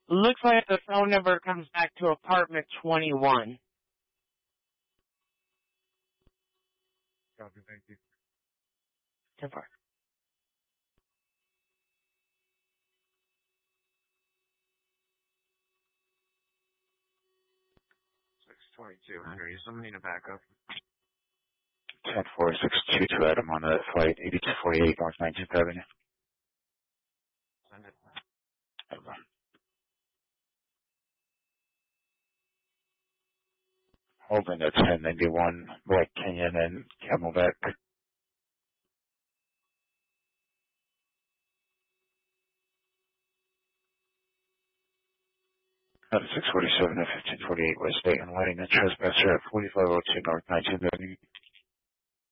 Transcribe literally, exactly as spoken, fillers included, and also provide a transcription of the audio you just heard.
Looks like the phone number comes back to apartment twenty-one. Copy, thank you. So far. six twenty-two, Henry, is someone need a backup? ten four six two two Adam on that flight, eighty-two forty-eight North nineteenth Avenue. Send it. Okay. Holding at ten ninety-one Black Canyon and Camelback. At six forty-seven and fifteen forty-eight West State and lighting a trespasser at forty-five oh two North nineteenth Avenue.